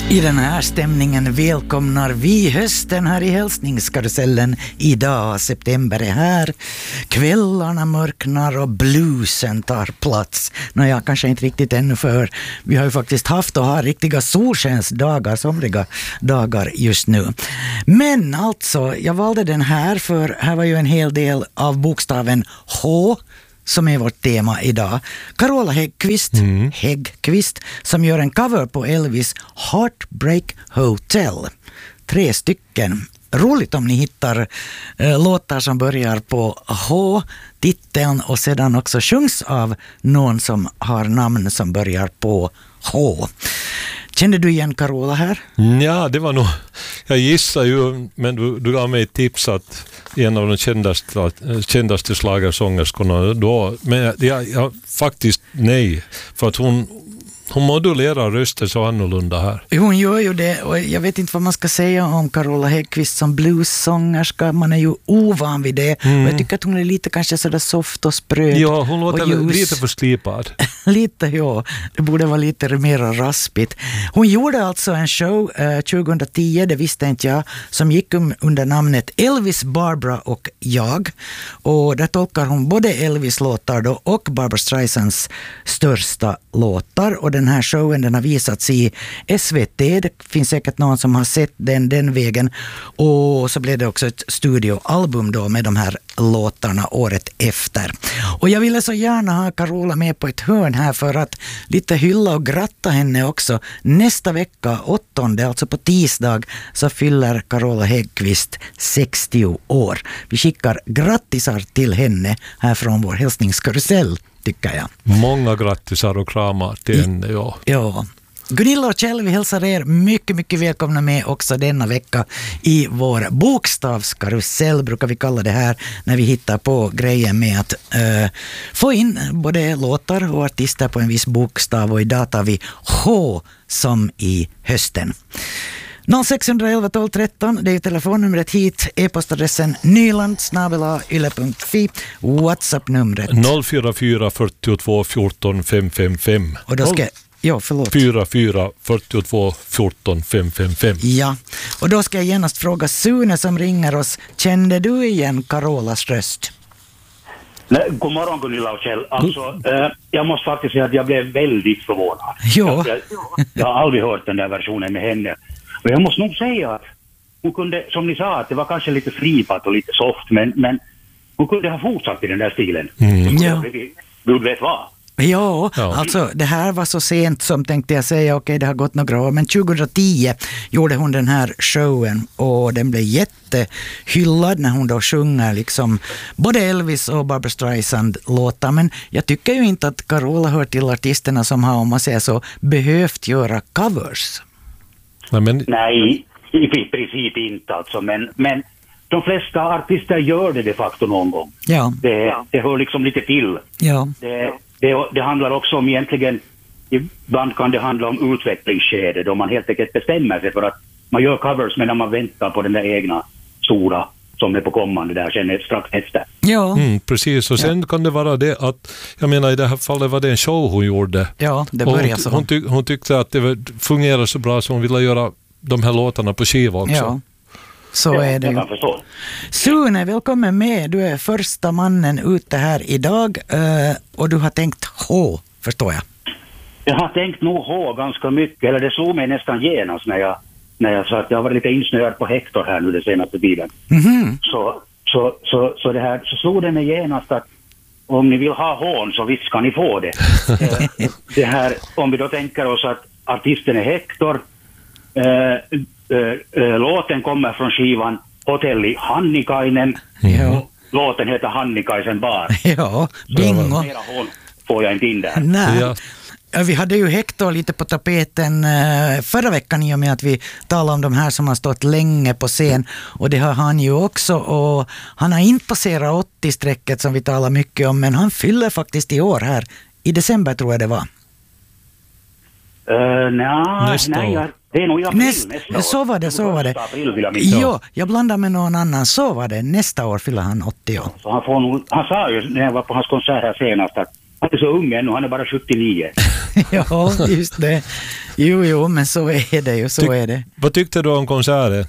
I den här stämningen välkomnar vi hösten här i hälsningskarusellen. Idag, september är här. Kvällarna mörknar och bluesen tar plats. Jag kanske inte riktigt ännu för. Vi har ju faktiskt haft och har riktiga solskensdagar, somliga dagar just nu. Men alltså, jag valde den här för här var ju en hel del av bokstaven H som är vårt tema idag. Carola Häggkvist som gör en cover på Elvis Heartbreak Hotel. 3 stycken. Roligt om ni hittar låtar som börjar på H, titeln och sedan också sjungs av någon som har namn som börjar på H. Kände du igen Carola här? Ja, det var nog... Jag gissar ju, men du gav mig tips att en av de kändaste schlagersångerskorna då. Men jag faktiskt nej, för att hon modulerar rösten så annorlunda här. Hon gör ju det, och jag vet inte vad man ska säga om Carola Häggkvist som bluessångerska. Man är ju ovan vid det. Och jag tycker att hon är lite kanske sådär soft och spröd. Ja, hon låter lite för slipad. Lite, ja. Det borde vara lite mer raspigt. Hon gjorde alltså en show 2010, det visste inte jag, som gick under namnet Elvis, Barbara och jag. Och där tolkar hon både Elvis-låtar då och Barbra Streisands största låtar. Och den här showen den har visats i SVT. Det finns säkert någon som har sett den vägen. Och så blev det också ett studioalbum då med de här låtarna året efter. Och jag ville så gärna ha Carola med på ett hörn här för att lite hylla och gratta henne också. Nästa vecka, 8:e, alltså på tisdag, så fyller Carola Häggkvist 60 år. Vi skickar grattisar till henne här från vår hälsningskarusell, tycker jag. Många grattisar och kramar till henne, ja. Ja. Gunilla och Kjell, vi hälsar er mycket, mycket välkomna med också denna vecka i vår bokstavskarusell, brukar vi kalla det här, när vi hittar på grejen med att få in både låtar och artister på en viss bokstav, och idag tar vi H som i hösten. 0611 12 13, det är telefonnumret hit, e-postadressen nyland@yle.fi, WhatsApp-numret 044 42 14 555. och då ska 44 42 14 555. Ja, och då ska jag genast fråga Sune som ringer oss. Kände du igen Carolas röst? Nej, god morgon Gunilla och Kjell. Alltså, jag måste faktiskt säga att jag blev väldigt förvånad. Ja. Jag har aldrig hört den där versionen med henne. Och jag måste nog säga att hon kunde, som ni sa, att det var kanske lite slipat och lite soft, men hon kunde ha fortsatt i den där stilen. Ja. Gud vet vad. Ja, alltså det här var så sent som tänkte jag säga, okej, det har gått några år, men 2010 gjorde hon den här showen och den blev jättehyllad när hon då sjunger liksom både Elvis och Barbra Streisand låtar, men jag tycker ju inte att Carola hör till artisterna som har, om man säger så, behövt göra covers. Nej, i princip inte alltså, men de flesta artister gör det de facto någon gång. Ja. Det hör liksom lite till. Ja. Det handlar också om egentligen, ibland kan det handla om utvecklingsskede då man helt enkelt bestämmer sig för att man gör covers medan man väntar på den där egna stora som är på kommande där sen strax efter. Ja. Precis, och sen kan det vara det att, jag menar i det här fallet var det en show hon gjorde. Ja, det började så. Hon tyckte att det fungerar så bra så hon ville göra de här låtarna på skiva också. Ja. Så är det ju. Sune, välkommen med. Du är första mannen ute här idag och du har tänkt H, förstår jag. Jag har tänkt nog H ganska mycket, eller det slog mig nästan genast när jag sa att jag var lite insnöad på Hector här nu den senaste tiden. Mm-hmm. Så det här, så slog det mig genast att om ni vill ha H så visst ska ni få det. Det här, om vi då tänker oss att artisten är Hector, låten kommer från skivan Hotelli Hannikainen. Ja. Låten heter Hannikaisen bar. Ja, bingo. Mera hål får jag inte in där. Nej. Ja. Ja, vi hade ju Hector lite på tapeten förra veckan i och med att vi talade om de här som har stått länge på scen, och det har han ju också, och han har inte passerat 80-strecket som vi talar mycket om, men han fyller faktiskt i år här i december tror jag det var. Nej, det är nog i april nästa år. Så var det. Jo, jag blandar med någon annan. Så var det. Nästa år fyller han 80 år. Så han sa ju när jag var på hans konsert här senast att han är så ung ännu, han är bara 79. Ja, just det. Jo, men så är det ju, så är det. Vad tyckte du om konserten?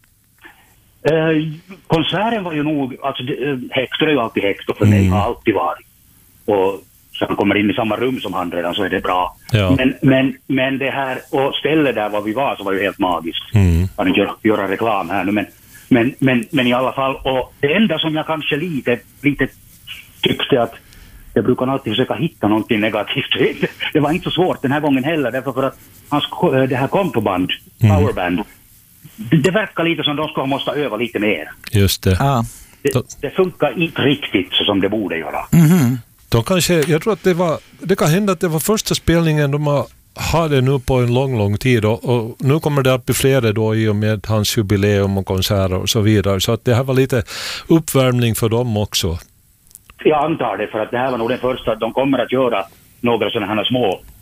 Konserten var ju nog, alltså Hector är ju alltid Hector för mig, har alltid varit. Och så han kommer in i samma rum som han redan, så är det bra. Ja. Men det här, och stället där var vi var, så var ju helt magiskt. Kan inte göra reklam här nu, men i alla fall, och det enda som jag kanske lite tyckte att jag brukar alltid försöka hitta någonting negativt. Det var inte så svårt den här gången heller, därför för att det här kompoband, powerband, det verkar lite som de ska måste öva lite mer. Just det. Ja. Det funkar inte riktigt så som det borde göra. De kanske, jag tror att det kan hända att det var första spelningen de har det nu på en lång tid och nu kommer det att bli flera då i och med hans jubileum och konserter och så vidare, så att det här var lite uppvärmning för dem också. Jag antar det, för att det här var nog den första. De kommer att göra några sådana här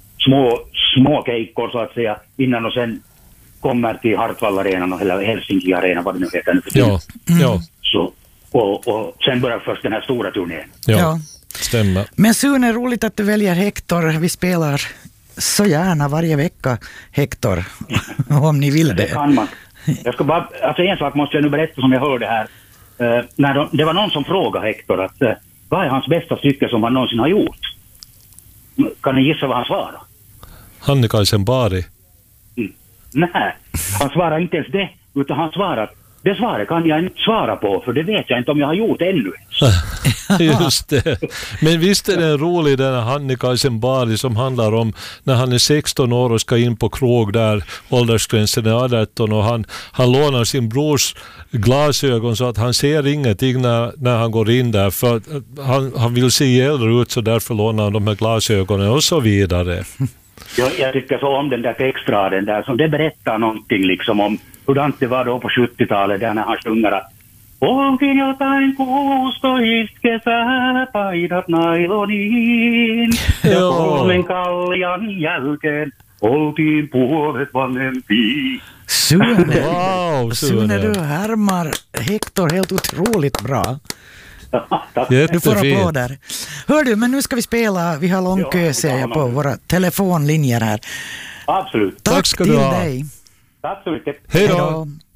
små keikkor så att säga innan och sen kommer till Hartwall-arenan eller Helsinki-arenan, vad det nu heter nu för tiden. Ja. Så, och sen börjar först den här stora turnén. Ja. Stämmer. Men Sune, roligt att du väljer Hector. Vi spelar så gärna varje vecka Hector, om ni vill det. Det kan man. Jag ska bara, alltså en sak måste jag nu berätta som jag hörde här. Det var någon som frågade Hector att vad är hans bästa stycke som han någonsin har gjort? Kan ni gissa vad han svarade? Hannikaisen Bari. Nej, han svarar inte ens det, utan han svarar det svaret kan jag inte svara på, för det vet jag inte om jag har gjort ännu. Just det. Men visst är det rolig den här Hannikaisen Bari som handlar om när han är 16 år och ska in på krog där åldersgränsen är 18 och han lånar sin brors glasögon så att han ser ingenting när han går in där, för att han vill se äldre ut, så därför lånar han de här glasögonen och så vidare. Jag tycker så om den där textraden där, som det berättar någonting liksom om hur det var då på 70-talet där när han sjunger att oltiin jotain kuusto iskesä painat nailoniin ja kolmen kaljan jälkeen oltiin puolet vanhempia. Sune, Wow, Sune, du härmar Hector helt otroligt bra. Du får applåder. Hör du, men nu ska vi spela. Vi har lång kö, ser jag, på våra telefonlinjer här. Absolut. Tack ska du ha. Dig. Tack så mycket. Hej då. Hej då.